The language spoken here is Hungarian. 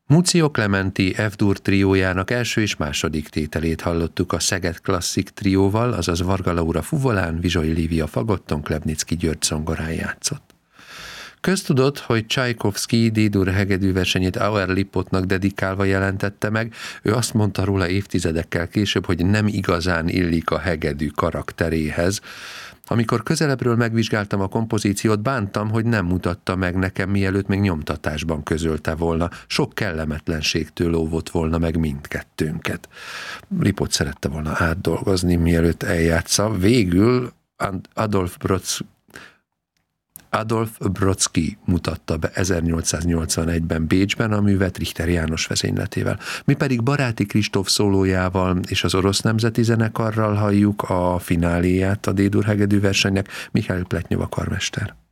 Muzio Clementi F-dur triójának első és második tételét hallottuk a Szeged Klasszik trióval, azaz Varga Laura fuvolán, Vizsai Lívia fagotton, Klebnicki György zongorán játszott. Köztudott, hogy Csajkovszky D-dur hegedűversenyét Auer Lipotnak dedikálva jelentette meg, ő azt mondta róla évtizedekkel később, hogy nem igazán illik a hegedű karakteréhez. Amikor közelebbről megvizsgáltam a kompozíciót, bántam, hogy nem mutatta meg nekem, mielőtt még nyomtatásban közölte volna. Sok kellemetlenségtől óvott volna meg mindkettőnket. Lipot szerette volna átdolgozni, mielőtt eljátsza. Végül Adolf Brodsky mutatta be 1881-ben Bécsben a művet Richter János vezényletével. Mi pedig Baráti Kristóf szólójával és az Orosz Nemzeti Zenekarral halljuk a fináléját a D-dur hegedűversenynek, Mihály Pletnyova karmester.